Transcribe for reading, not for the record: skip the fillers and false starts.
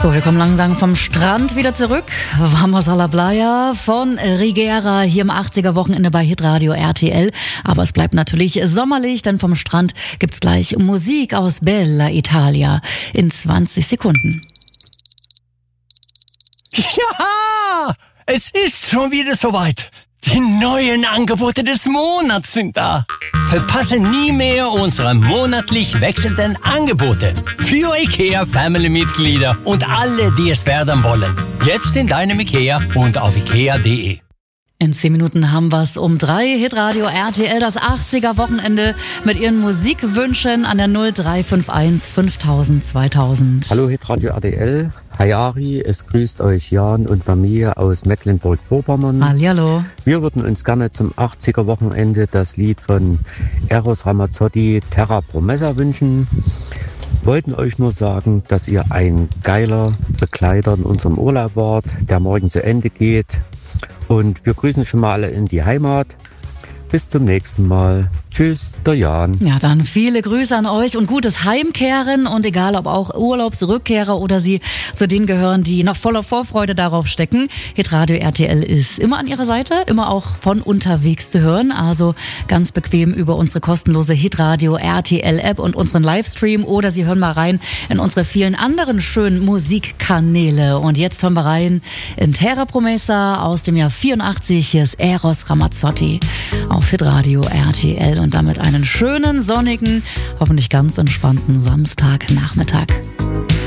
So, wir kommen langsam vom Strand wieder zurück. Vamos a la playa von Rigera hier im 80er-Wochenende bei Hitradio RTL. Aber es bleibt natürlich sommerlich, denn vom Strand gibt's gleich Musik aus Bella Italia in 20 Sekunden. Ja, es ist schon wieder soweit. Die neuen Angebote des Monats sind da. Verpasse nie mehr unsere monatlich wechselnden Angebote für IKEA-Family-Mitglieder und alle, die es werden wollen. Jetzt in deinem IKEA und auf ikea.de. In 10 Minuten haben wir's um 3. Hitradio RTL, das 80er-Wochenende mit ihren Musikwünschen an der 0351 5000 2000. Hallo Hitradio RTL, hi Ari, es grüßt euch Jan und Familie aus Mecklenburg-Vorpommern. Hallihallo. Wir würden uns gerne zum 80er-Wochenende das Lied von Eros Ramazzotti, Terra Promessa, wünschen. Wollten euch nur sagen, dass ihr ein geiler Begleiter in unserem Urlaub wart, der morgen zu Ende geht. Und wir grüßen schon mal alle in die Heimat. Bis zum nächsten Mal. Tschüss, der Jan. Ja, dann viele Grüße an euch und gutes Heimkehren. Und egal, ob auch Urlaubsrückkehrer oder Sie zu denen gehören, die noch voller Vorfreude darauf stecken. Hitradio RTL ist immer an Ihrer Seite, immer auch von unterwegs zu hören. Also ganz bequem über unsere kostenlose Hitradio RTL App und unseren Livestream. Oder Sie hören mal rein in unsere vielen anderen schönen Musikkanäle. Und jetzt hören wir rein in Terra Promessa aus dem Jahr 84. Hier ist Eros Ramazzotti auf Hitradio RTL und damit einen schönen, sonnigen, hoffentlich ganz entspannten Samstagnachmittag.